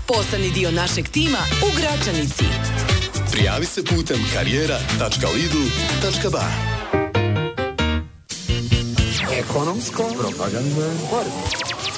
Postani dio našeg tima u Gračanici. Prijavi se putem karijera.lidl.ba. Ekonomsko propagandna borba.